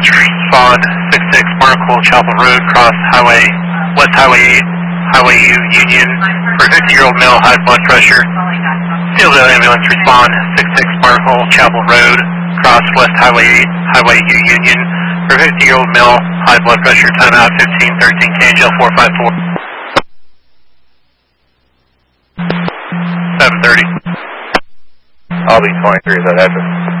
ambulance respond 66 Markle Chapel Road, cross highway, West Highway 8, Highway U, Union, for 50-year-old male, high blood pressure. Steelville ambulance respond 66 Markle Chapel Road, cross West Highway 8, Highway U, Union, for 50-year-old male, high blood pressure. Time out 1513 KHL 454. 730. I'll be 23 at that address.